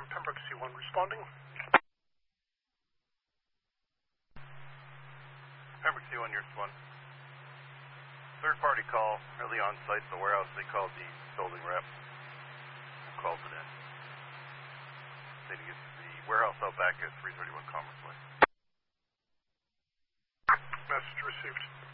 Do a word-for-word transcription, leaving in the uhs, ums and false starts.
confirmed. Pembroke C one responding. Pembroke C one, yours one. Third party call, early on site at the warehouse. They called the building rep. Who calls it in? Stating it's the warehouse out back at three thirty-one Commerce Way. Message received.